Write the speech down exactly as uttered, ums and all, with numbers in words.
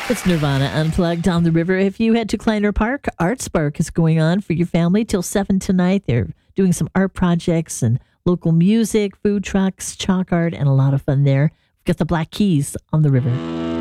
It's Nirvana Unplugged on the River. If you head to Kleiner Park, Art Spark is going on for your family till seven tonight. They're doing some art projects and local music, food trucks, chalk art, and a lot of fun there. We've got the Black Keys on the river.